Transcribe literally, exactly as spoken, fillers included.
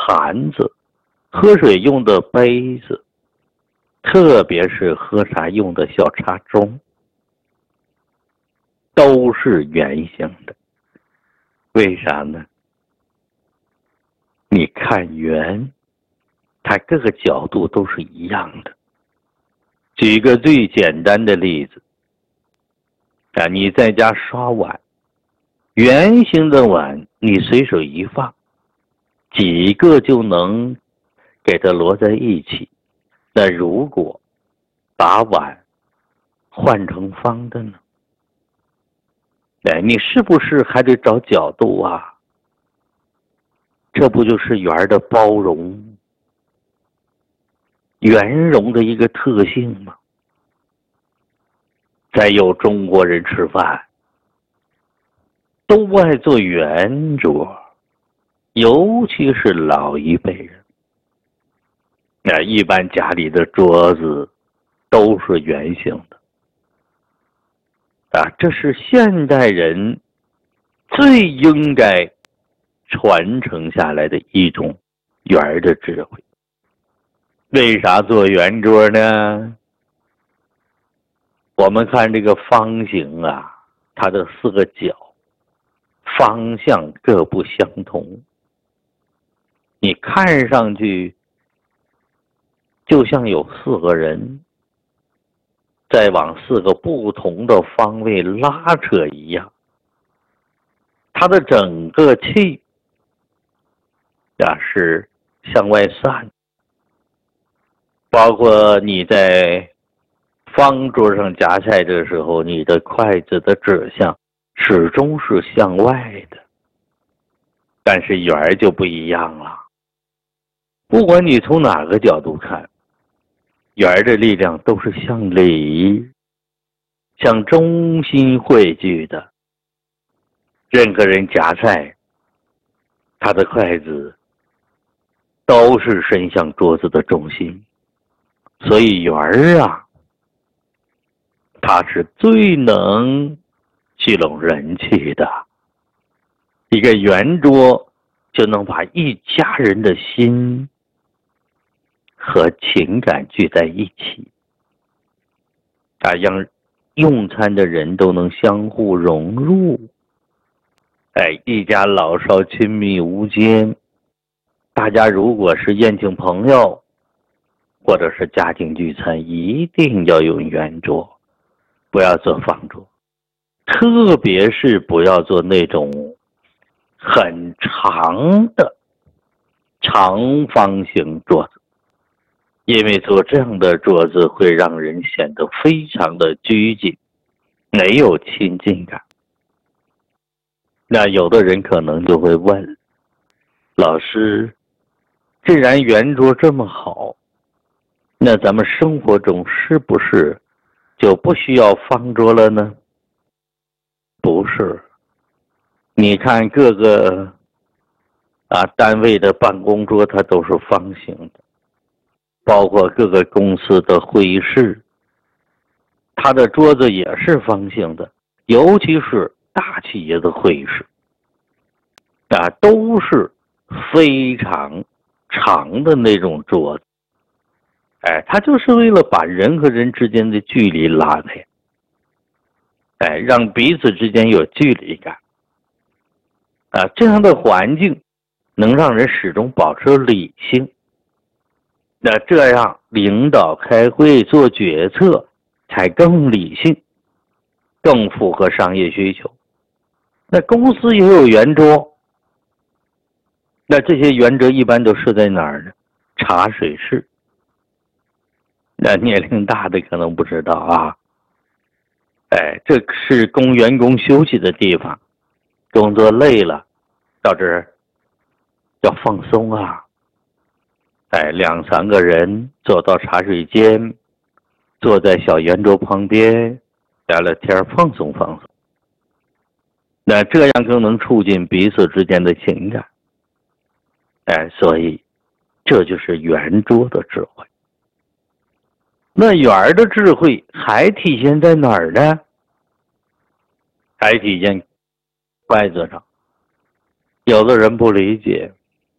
盘子、喝水用的杯子，特别是喝茶用的小茶盅，都是圆形的。为啥呢？你看圆，它各个角度都是一样的。举一个最简单的例子啊，你在家刷碗，圆形的碗你随手一放，几个就能给它摞在一起。那如果把碗换成方的呢？哎，你是不是还得找角度啊？这不就是圆的包容、圆融的一个特性吗？再有中国人吃饭都爱做圆桌，尤其是老一辈人。那一般家里的桌子都是圆形的啊，这是现代人最应该传承下来的一种圆的智慧。为啥做圆桌呢？我们看这个方形啊，它的四个角方向各不相同，你看上去就像有四个人在往四个不同的方位拉扯一样，它的整个气啊是向外散。包括你在方桌上夹菜的时候，你的筷子的指向始终是向外的。但是圆就不一样了，不管你从哪个角度看，圆的力量都是向里、向中心汇聚的。任何人夹菜，他的筷子都是伸向桌子的中心。所以圆啊，它是最能聚拢人气的。一个圆桌就能把一家人的心和情感聚在一起啊，让用餐的人都能相互融入。哎，一家老少亲密无间。大家如果是宴请朋友或者是家庭聚餐，一定要用圆桌，不要做方桌，特别是不要做那种很长的长方形桌子，因为做这样的桌子会让人显得非常的拘谨，没有亲近感。那有的人可能就会问，老师，既然圆桌这么好，那咱们生活中是不是就不需要方桌了呢？不是，你看各个啊单位的办公桌它都是方形的，包括各个公司的会议室，它的桌子也是方形的，尤其是大企业的会议室啊，都是非常长的那种桌子。哎，它就是为了把人和人之间的距离拉开，哎，让彼此之间有距离感啊，这样的环境能让人始终保持理性。那这样领导开会做决策才更理性，更符合商业需求。那公司也有圆桌，那这些圆桌一般都设在哪儿呢？茶水室。那年龄大的可能不知道啊，哎，这是供员工休息的地方，工作累了，到这儿要放松啊。哎，两三个人走到茶水间，坐在小圆桌旁边聊聊天，放松放松。那这样更能促进彼此之间的情感。哎，所以这就是圆桌的智慧。那圆的智慧还体现在哪儿呢？还体现筷子上。有的人不理解，